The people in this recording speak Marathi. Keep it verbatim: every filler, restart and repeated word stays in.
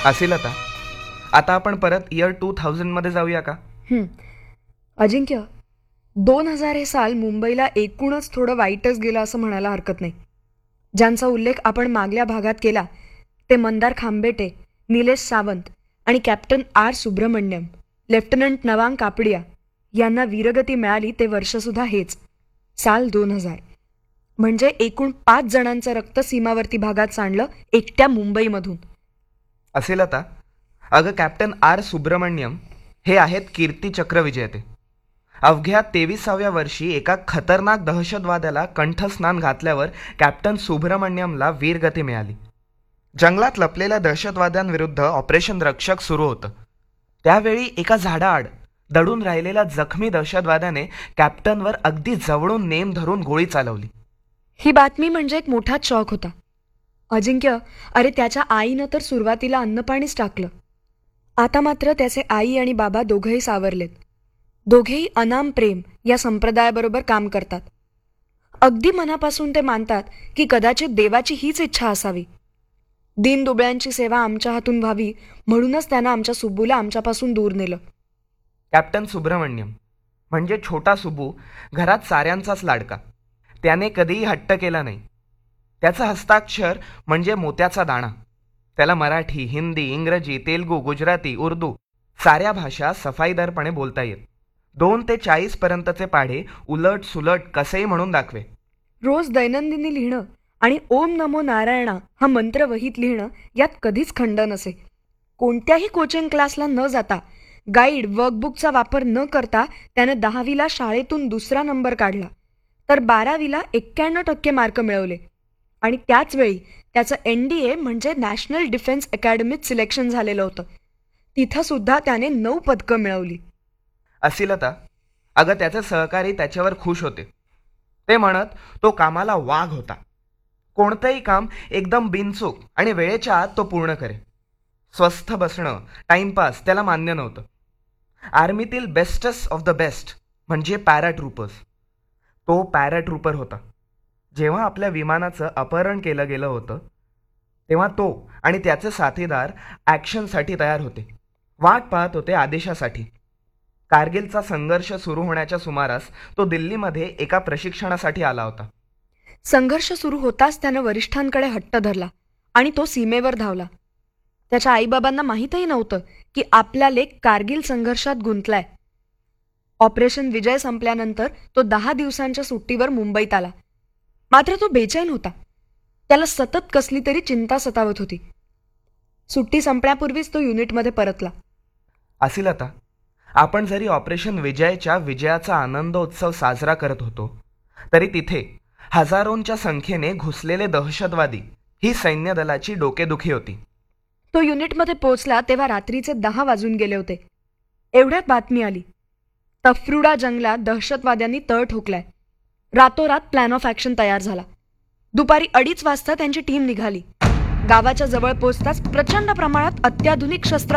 असिलता, आता आपण परत इयर टू थाउजंडमध्ये जाऊया का? हं. अजिंक्य, दोन हजार हे साल मुंबईला एकूणच थोडं वाईटच गेलं असं म्हणायला हरकत नाही. ज्यांचा उल्लेख आपण मागल्या भागात केला ते मंदार खांबेटे, निलेश सावंत आणि captain R Subramaniam, lieutenant Nawang Kapadia यांना वीरगती मिळाली ते वर्षसुद्धा हेच, साल दोन हजार. म्हणजे एकूण पाच जणांचं रक्त सीमावर्ती भागात सांडलं एकट्या मुंबईमधून. असिलता, अगं कॅप्टन आर सुब्रमण्यम हे आहेत कीर्तीचक्र विजेते. अवघ्या तेविसाव्या वर्षी एका खतरनाक दहशतवाद्याला कंठस्नान घातल्यावर कॅप्टन सुब्रमण्यमला वीरगती मिळाली. जंगलात लपलेल्या दहशतवाद्यांविरुद्ध ऑपरेशन रक्षक सुरू होतं. त्यावेळी एका झाडाआड दडून राहिलेल्या जखमी दहशतवाद्याने कॅप्टनवर अगदी जवळून नेम धरून गोळी चालवली. ही बातमी म्हणजे एक मोठा शॉक होता. अजिंक्य, अरे त्याच्या आईनं तर सुरुवातीला अन्नपाणीच टाकलं. आता मात्र त्याचे आई आणि बाबा दोघंही सावरलेत. दोघेही अनाम प्रेम या संप्रदायाबरोबर काम करतात. अगदी मनापासून ते मानतात की कदाचित देवाची हीच इच्छा असावी. दीनदुबळ्यांची सेवा आमच्या हातून व्हावी म्हणूनच त्यानं आमच्या सुब्बूला आमच्यापासून दूर नेलं. कॅप्टन सुब्रमण्यम म्हणजे छोटा सुब्बू, घरात साऱ्यांचाच लाडका. त्याने कधीही हट्ट केला नाही. त्याचं हस्ताक्षर म्हणजे मोत्याचा दाणा. त्याला मराठी, हिंदी, इंग्रजी, तेलुगू, गुजराती, उर्दू साऱ्या भाषा सफाईदारपणे बोलता येत. दोन ते चाळीस पर्यंतचे पाढे उलट सुलट कसेही म्हणून दाखवे. रोज दैनंदिनी लिहिणं आणि ओम नमो नारायणा हा मंत्र वहीत लिहिणं यात कधीच खंड नसे. कोणत्याही कोचिंग क्लासला न जाता, गाईड वर्कबुकचा वापर न करता त्यानं दहावीला शाळेतून दुसरा नंबर काढला, तर बारावीला एक्क्याण्णव टक्के मार्क मिळवले आणि त्याच वेळी त्याचं एन डी ए म्हणजे नॅशनल डिफेन्स अकॅडमीत सिलेक्शन झालेलं होतं. तिथं सुद्धा त्याने नऊ पदकं मिळवली. असिलता, अगं त्याचे सहकारी त्याच्यावर खुश होते. ते म्हणत तो कामाला वाघ होता. कोणतंही काम एकदम बिनचूक आणि वेळेच्या आत तो पूर्ण करे. स्वस्थ बसणं, टाइमपास त्याला मान्य नव्हतं. आर्मीतील बेस्टेस्ट ऑफ द बेस्ट म्हणजे पॅराट्रूपर्स. तो पॅराट्रूपर होता. जेव्हा आपल्या विमानाचं अपहरण केलं गेलं होतं तेव्हा तो आणि त्याचे साथीदार ॲक्शनसाठी तयार होते. वाट पाहत होते आदेशासाठी. कारगिलचा संघर्ष सुरू होण्याच्या सुमारास तो दिल्लीमध्ये एका प्रशिक्षणासाठी आला होता. संघर्ष सुरू होताच त्यानं वरिष्ठांकडे हट्ट धरला आणि तो सीमेवर धावला. त्याच्या आईबाबांना माहीतही नव्हतं की आपला लेक कारगिल संघर्षात गुंतलाय. ऑपरेशन विजय संपल्यानंतर तो दहा दिवसांच्या सुट्टीवर मुंबईत आला. मात्र तो बेचैन होता. त्याला सतत कसली तरी चिंता सतावत होती. सुट्टी संपण्यापूर्वीच तो युनिटमध्ये परतला. असिलता, आपण जरी ऑपरेशन विजयच्या विजयाचा आनंदोत्सव साजरा करत होतो तरी तिथे हजारोंच्या संख्येने घुसलेले दहशतवादी ही सैन्य दलाची डोकेदुखी होती. तो युनिटमध्ये पोहोचला तेव्हा रात्रीचे दहा वाजून गेले होते. एवढ्यात बातमी आली, तफ्रुडा जंगलात दहशतवाद्यांनी तळ ठोकलाय. रातोरात प्लॅन ऑफ ॲक्शन तयार झाला. दुपारी अडीच वाजता त्यांची टीम निघाली. गावाच्या जवळ पोहोचताच प्रचंड प्रमाणात अत्याधुनिक शस्त्र